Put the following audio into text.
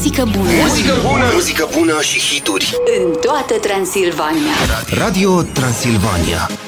muzică bună. Muzică bună, muzică bună și hituri În toată Transilvania. Radio Transilvania.